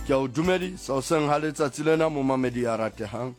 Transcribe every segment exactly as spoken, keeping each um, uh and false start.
Ke o dumedisa o seng ha letsatsi lena mo mamedi a ratehang.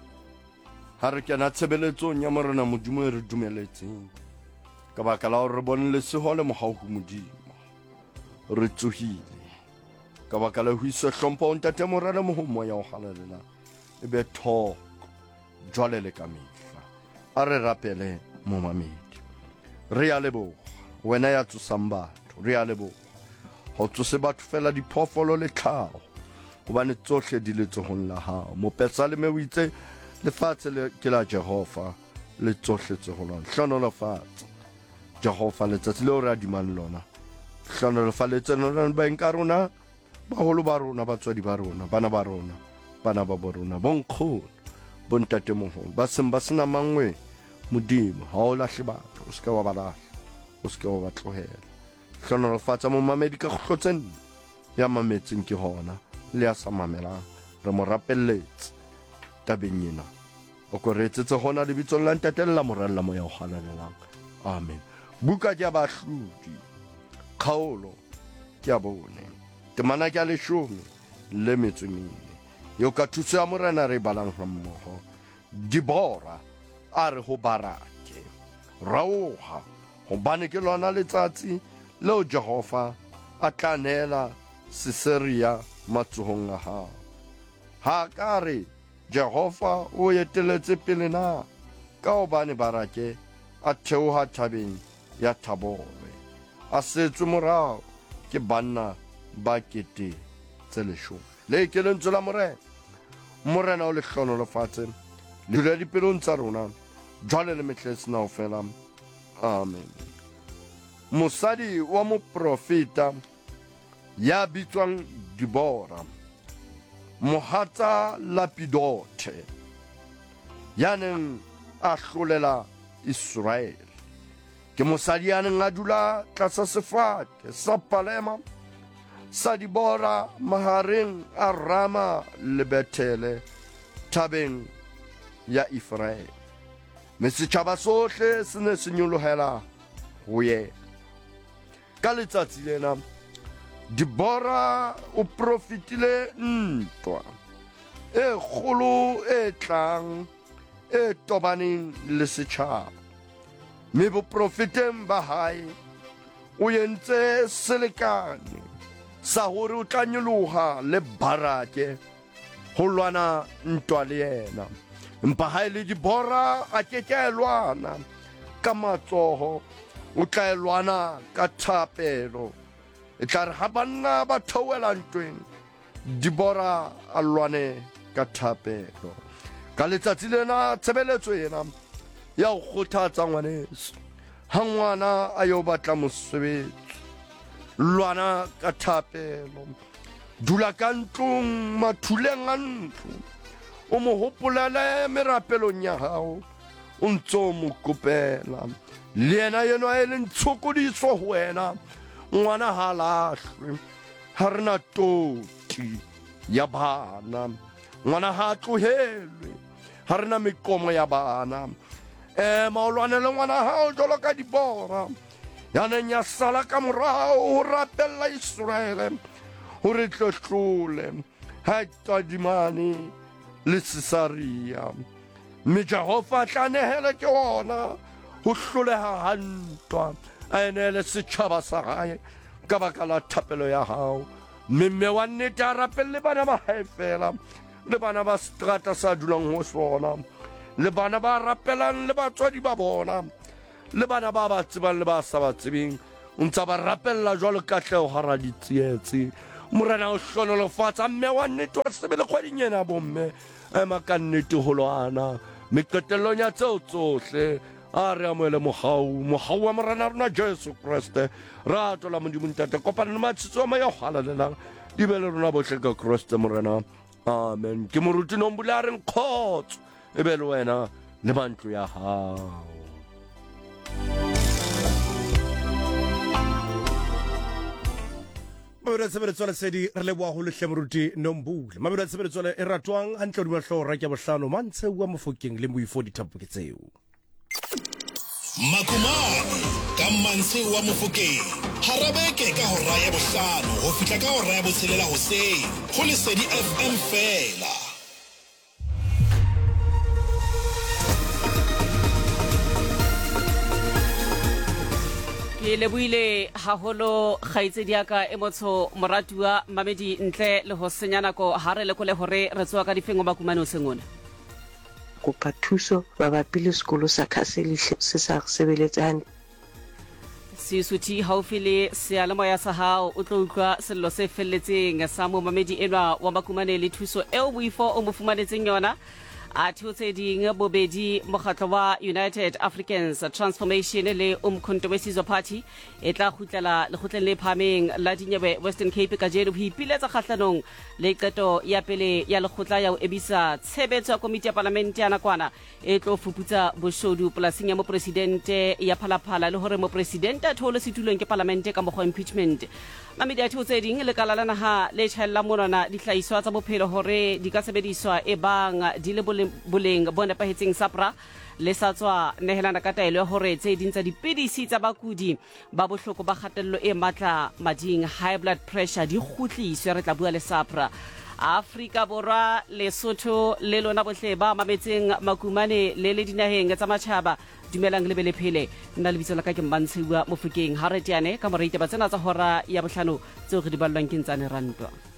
Ha re kena tshebeletsong ya morena Modimo e re dumeletseng. Ka baka la hore re bone leseho le mohau ho Modimo. Re tsohile. Ka baka la ho isa hlompho o ntate morena mohomo ya o halelela. Ebe thoko jwale le ka mehla. A re rapele mo mamedi. Re a leboha wena ya tsosang batho. Re a leboha ho tsose batho fela diphoofolo le tlhaho. Hobane tsohle di le tsohong la hao. Mopetsa le me o itse lefatshe le ke la Jehova le tsohle tsoholong. Hlonolofatsa Jehova letsatsi leo re adimang lona. Hlonolofaletse lona ba nka rona, baholo ba rona, batswadi ba rona, bana ba rona, bana ba borona, bonkgono, bontate moholo, ba seng ba sena mangwe. Modimo ha o lahle batho, o se ke wa ba lahla, o se ke wa ba tlohela. Hlonolofatsa mo mamedi ka kgotsen ya mametseng ke hona le ya sa mamelang. Re mo rapelletse tabeng ena. O ko re etsetse hona lebitsong la ntatella moralla moya o halalelang. Amen. Buka ke ya bahlodi, kgaolo ke ya bone, temana ke ya leshome le metso e mene. Yo ka thuso ya morena re balang ha mmoho. Dibora a re ho Barake, raoha hobane ke lona letsatsi leo Jehova a tla nela Siseria matsohong a hao. Ha ka re Jehova o eteletse pele na, ka hobane Barake a theoha thabeng ya Tabore, a setswe morao ke banna ba kete tse leshome. Le ke lentswe la morena, morena o le hlonolofatse le dula dipelong tsa rona jwale le mehle sena ho fela. Amen. Mosadi wa moprofeta ya bitswang Dibora, mohatsa Lapidote, ya neng a hlolela Israel, ke mosadi ya neng a dula tlasa sefate sa palema sa Dibora mahareng a Rama le Bethele tabeng ya Efraim. Me setjhaba sohle se ne se nyolohela ho yena. Ka letsatsi lena Dibora o profitile ntwa e kgolo e tlang e tobaneng le setjhaba. Me boprofeteng ba hae o entse selekane sa hore o tla nyoloha le Barake ho lwana ntwa le yena. Empa ha ele Dibora a ke ke a lwana ka matsoho, o tla e lwana ka thapelo. E tla re ha banna ba theoela ntweng, Dibora a lwane ka thapelo. Ka letsatsi lena tshebeletso ena ya ho kgothatsa ngwaneso, ha ngwana a yo batla mosebetsi, lwana ka thapelo. Dula ka ntlong mathuleng a ntlo, o mo hopolele merapelong ya hao, o ntso mo kopela. Le yena yena e leng tshokodiso ho wena, ngwana ha lahlwe, ha re na toti ya bana, ngwana ha tlohelwe, ha re na mekomo ya bana. Ema o lwanele ngwana hao jwalo ka Dibora, ya neng ya sala ka morao ho rapella Israele hore tlotlole ha tadimane le Sisaria. Mme Jehova a tla nehela ke ona ho hloleha ha ntwa, a enele setjhaba sa hae ka baka la thapelo ya hao. Mme wa nnete a rapelle bana ba hae fela, le bana ba seterata sa dulang ho sona, le bana ba rapelang le batswadi ba bona, le bana ba ba tsebang le ba sa ba tsebeng, o ntsa ba rapella jwalo katleho hara ditsietsi. Morena o hlonolofatsa mme wa nnete wa sebele kgweding ena bomme, ema ka nnete ho lwana meqetellong ya tseo tsohle. A re amohele mohau, mohau wa morena rona Jesu Kriste, rato la Modimo Ntate, kopana le matshitso a moya o halalelang, di be le rona bohle ka Kriste morena. Amen. Ke moruti nombole a reng kgotso e be le wena le mantlo ya hao. Mabelo a tshebeletso le sedi re leboha ho lehle moruti Nombule. Mabelo a tshebeletso le e ratwang hantle hodima hlooho ra ke bohlano mantshe wa mofokeng le moifo dithapo ke tseo. Makumane ka Mantswe wa Mofokeng harabeke ka hora ya bohlano ho fihla ka hora ya botshelela hoseng ho Lesedi F M fela. Ke lebuile haholo kgaitsedi aka e motho moratua Mamedi ntle le ho senya nako ha re lekole hore re tswa ka difengo Makumane o sengona. Kopa thuso mabapi le sekolo sa Khaseli se sa sebeletsang. Sisuthi haufi le sealemoya sa hao o tlo utlwa sello se felletseng sa mo Mamedi enwa wa Makumane le thuso eo boifo o mo fumanetseng yona. A thotse ding bobedi mokgatlo wa United Africans Transformation le Umkhonto weSizwe Party e tla khutlela le khutleng le phameng la dinyewe Western Cape ka jeno ho ipiletsa kgahlanong le qeto ya pele ya lekgotla ya ho ebisa tshebetso ya komiti ya parlamente ya nakwana e tlo fuputsa boshodu polasing ya mopresidente ya phalaphala le hore mopresidente a thole setulong ke parlamente ka mokgwa impeachment. Mamedi a thotse ding le kala la naha le tshella monana dihlaiswa tsa bophelo hore di ka sebediswa e bang di le boleng bo nepahetseng SAPRA le sa tswa nehelana ka taelo ya hore tse ding tsa dipidisi tsa bakudi ba bohloko ba kgatello e matla mading high blood pressure di khutliswe re tla bua le SAPRA. Afrika Borwa Lesotho le lona bohle ba mametseng Makumane le le dinaheng tsa matjhaba dumelang le belephele nna le bitso la ka ke Mantswe wa Mofokeng ha re tiane ka moreite ba tsena tsa hora ya bohlano tseo re di ballwang ke ntsane rantwa.